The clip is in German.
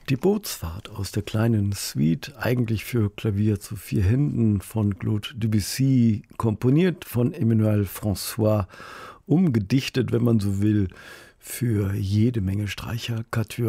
Die Bootsfahrt aus der kleinen Suite, eigentlich für Klavier zu 4 Händen von Claude Debussy, komponiert von Emmanuel François, umgedichtet, wenn man so will, für jede Menge Streicher, Quatuor